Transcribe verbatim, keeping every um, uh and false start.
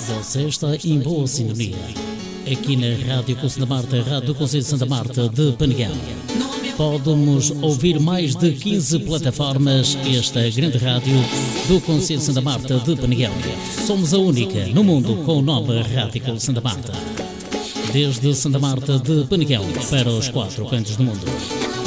Você está em boa sintonia. Aqui na Rádio Conselho da Marta, Rádio do Conselho de Santa Marta de Peneguel. Pode-nos ouvir mais de quinze plataformas. Esta grande rádio do Conselho de Santa Marta de Peneguel. Somos a única no mundo com o nome Rádio Conselho de Santa Marta. Desde Santa Marta de Peneguel para os quatro cantos do mundo.